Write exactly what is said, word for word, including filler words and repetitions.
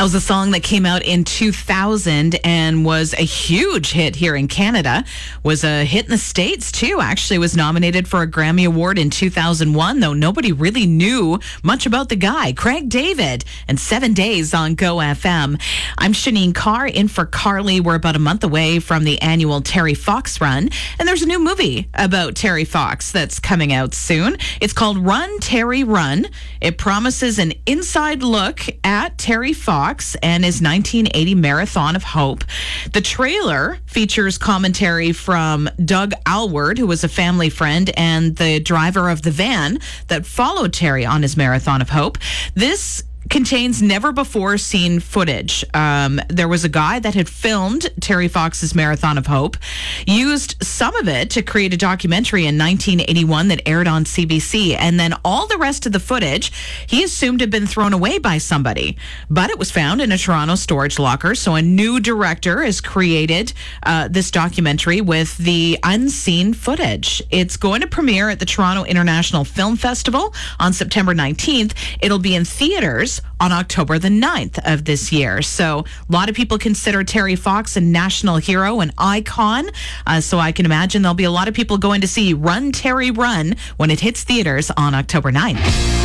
was a song that came out in two thousand and was a huge hit here in Canada. Was a hit in the States too. Actually was nominated for a Grammy Award in two thousand one, though nobody really knew much about the guy. Craig David and Seven Days on Go F M. I'm Shanine Carr in for Carly. We're about a month away from the annual Terry Fox run, and there's a new movie about Terry Fox that's coming out soon. It's called Run, Terry, Run. It promises an inside look at Terry Fox and his nineteen eighty Marathon of Hope. The trailer features commentary from Doug Alward, who was a family friend and the driver of the van that followed Terry on his Marathon of Hope. This contains never before seen footage. Um, there was a guy that had filmed Terry Fox's Marathon of Hope, used some of it to create a documentary in nineteen eighty-one that aired on C B C, and then all the rest of the footage he assumed had been thrown away by somebody. But it was found in a Toronto storage locker, so a new director has created uh, this documentary with the unseen footage. It's going to premiere at the Toronto International Film Festival on September nineteenth. It'll be in theaters on October the ninth of this year. So a lot of people consider Terry Fox a national hero, an icon. Uh, so I can imagine there'll be a lot of people going to see Run, Terry, Run when it hits theaters on October ninth.